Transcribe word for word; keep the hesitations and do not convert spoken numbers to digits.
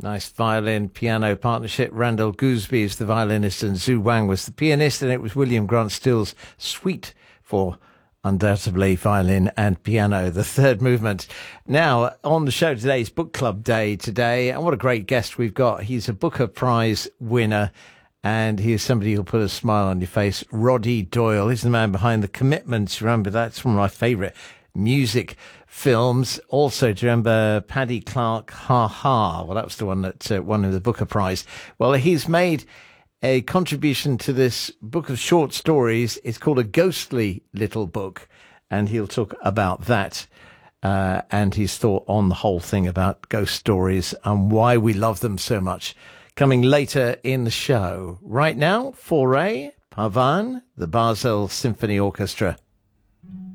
Nice violin piano partnership. Randall Gooseby is the violinist and Zhu Wang was the pianist, and it was William Grant Still's suite for undoubtedly violin and piano, the third movement. Now, on the show today is Book Club Day today, and what a great guest we've got. He's a Booker Prize winner, and he is somebody who'll put a smile on your face. Roddy Doyle. He's the man behind The Commitments. Remember, that's one of my favourite music films. Also, do you remember Paddy Clark, Ha Ha? Well, that was the one that uh, won him the Booker Prize. Well, he's made a contribution to this book of short stories. It's called A Ghostly Little Book, and he'll talk about that uh, and his thought on the whole thing about ghost stories and why we love them so much. Coming later in the show. Right now, Fauré Pavane, the Basel Symphony Orchestra.